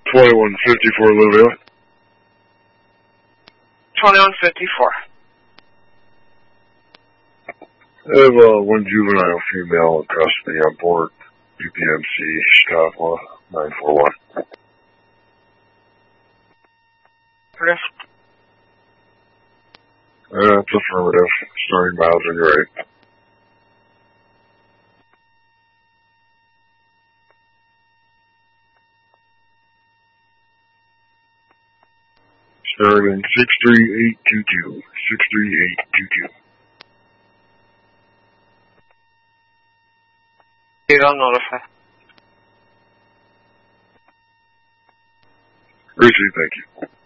2154 Louisville. 2154. I have one juvenile female in custody on board UPMC Chicago 941. Risk. That's affirmative. Starting miles on your right. Starting 63822. 63822. I'll notify. Appreciate it, thank you.